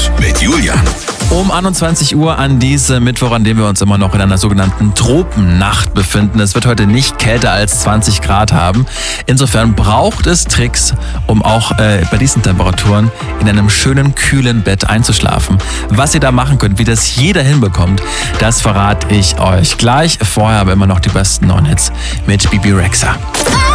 Frühstück mit Julian. Um 21 Uhr an diesem Mittwoch, an dem wir uns immer noch in einer sogenannten Tropennacht befinden. Es wird heute nicht kälter als 20 Grad haben. Insofern braucht es Tricks, um auch bei diesen Temperaturen in einem schönen, kühlen Bett einzuschlafen. Was ihr da machen könnt, wie das jeder hinbekommt, das verrate ich euch gleich. Vorher aber immer noch die besten neuen Hits mit Bebe Rexha.